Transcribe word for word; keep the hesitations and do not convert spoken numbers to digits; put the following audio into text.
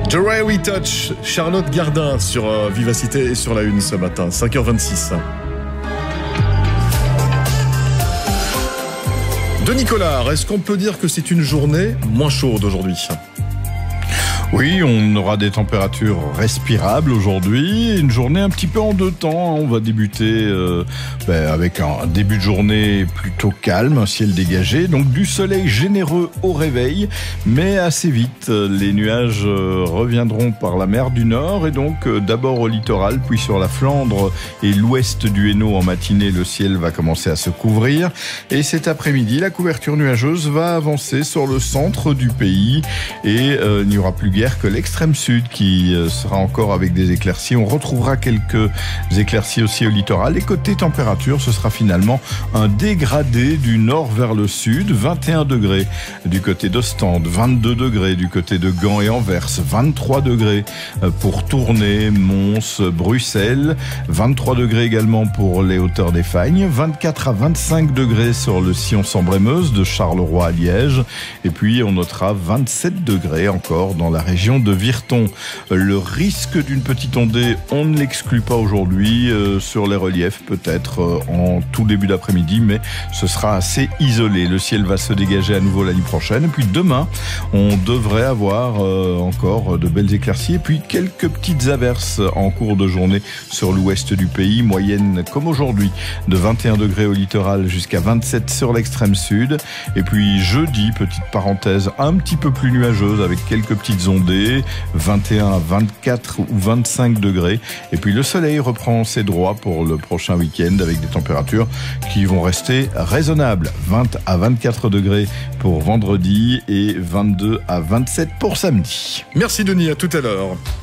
Joey We Touch, Charlotte Gardin sur euh, Vivacité et sur la une ce matin, cinq heures vingt-six. Denis Collard, est-ce qu'on peut dire que c'est une journée moins chaude aujourd'hui ? Oui, on aura des températures respirables aujourd'hui. Une journée un petit peu en deux temps. On va débuter euh, ben, avec un début de journée plutôt calme, un ciel dégagé. Donc du soleil généreux au réveil, mais assez vite. Les nuages euh, reviendront par la mer du Nord et donc euh, d'abord au littoral, puis sur la Flandre et l'ouest du Hainaut en matinée, le ciel va commencer à se couvrir. Et cet après-midi, la couverture nuageuse va avancer sur le centre du pays et euh, il n'y aura plus que l'extrême sud qui sera encore avec des éclaircies. On retrouvera quelques éclaircies aussi au littoral. Et côté température, ce sera finalement un dégradé du nord vers le sud. vingt et un degrés du côté d'Ostende, vingt-deux degrés du côté de Gand et Anvers, vingt-trois degrés pour Tournai, Mons, Bruxelles, vingt-trois degrés également pour les hauteurs des Fagnes, vingt-quatre à vingt-cinq degrés sur le sillon Sambre-et-Meuse de Charleroi à Liège. Et puis on notera vingt-sept degrés encore dans la région de Virton. Le risque d'une petite ondée, on ne l'exclut pas aujourd'hui euh, sur les reliefs, peut-être euh, en tout début d'après-midi, mais ce sera assez isolé. Le ciel va se dégager à nouveau la nuit prochaine. Et puis demain, on devrait avoir euh, encore de belles éclaircies et puis quelques petites averses en cours de journée sur l'ouest du pays. Moyenne comme aujourd'hui de vingt et un degrés au littoral jusqu'à vingt-sept sur l'extrême sud. Et puis jeudi, petite parenthèse, un petit peu plus nuageuse avec quelques petites ondées, vingt et un à vingt-quatre ou vingt-cinq degrés. Et puis le soleil reprend ses droits pour le prochain week-end avec des températures qui vont rester raisonnables. vingt à vingt-quatre degrés pour vendredi et vingt-deux à vingt-sept pour samedi. Merci Denis, à tout à l'heure.